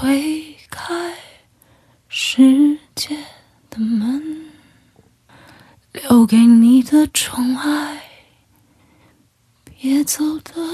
推开世界的门，留给你的宠爱，别走的